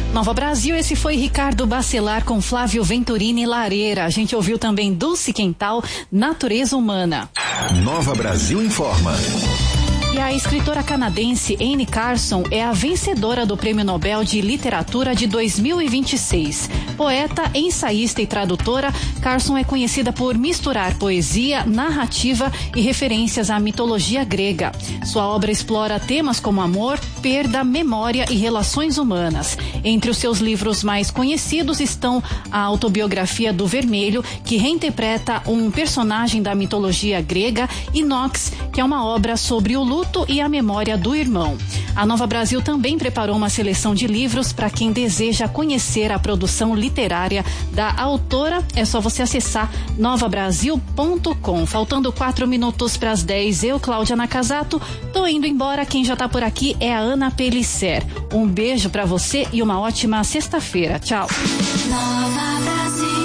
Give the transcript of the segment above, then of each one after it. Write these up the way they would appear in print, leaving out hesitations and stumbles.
Nova Brasil, esse foi Ricardo Bacelar com Flávio Venturini Lareira. A gente ouviu também Dulce Quental, Natureza Humana. Nova Brasil informa. E a escritora canadense Anne Carson é a vencedora do Prêmio Nobel de Literatura de 2026. Poeta, ensaísta e tradutora, Carson é conhecida por misturar poesia, narrativa e referências à mitologia grega. Sua obra explora temas como amor, perda, memória e relações humanas. Entre os seus livros mais conhecidos estão a autobiografia do Vermelho, que reinterpreta um personagem da mitologia grega, e Nox, que é uma obra sobre o luto e a memória do irmão. A Nova Brasil também preparou uma seleção de livros para quem deseja conhecer a produção literária da autora. É só você acessar novabrasil.com. Faltando 4 minutos para as 10, eu, Cláudia Nakazato, tô indo embora. Quem já tá por aqui é a Ana Pellicer. Um beijo para você e uma ótima sexta-feira. Tchau. Nova Brasil.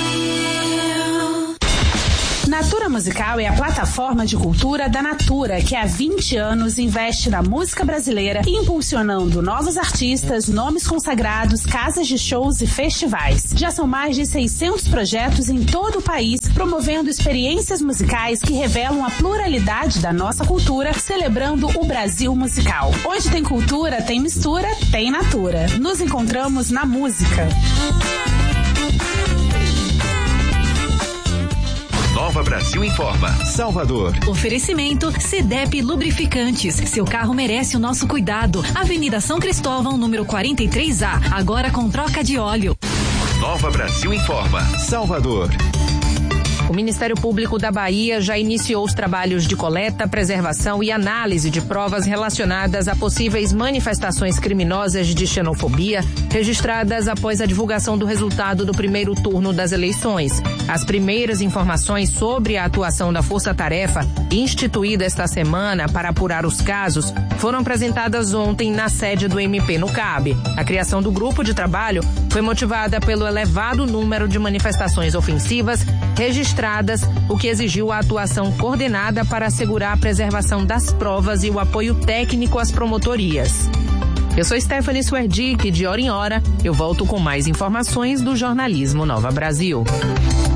Natura Musical é a plataforma de cultura da Natura, que há 20 anos investe na música brasileira, impulsionando novos artistas, nomes consagrados, casas de shows e festivais. Já são mais de 600 projetos em todo o país, promovendo experiências musicais que revelam a pluralidade da nossa cultura, celebrando o Brasil musical. Onde tem cultura, tem mistura, tem Natura. Nos encontramos na música. Nova Brasil informa. Salvador. Oferecimento CDEP Lubrificantes. Seu carro merece o nosso cuidado. Avenida São Cristóvão, número 43A. Agora com troca de óleo. Nova Brasil informa. Salvador. O Ministério Público da Bahia já iniciou os trabalhos de coleta, preservação e análise de provas relacionadas a possíveis manifestações criminosas de xenofobia registradas após a divulgação do resultado do primeiro turno das eleições. As primeiras informações sobre a atuação da Força Tarefa, instituída esta semana para apurar os casos, foram apresentadas ontem na sede do MP no CAB. A criação do grupo de trabalho foi motivada pelo elevado número de manifestações ofensivas registradas, o que exigiu a atuação coordenada para assegurar a preservação das provas e o apoio técnico às promotorias. Eu sou Stephanie Swerdick, de hora em hora eu volto com mais informações do jornalismo Nova Brasil.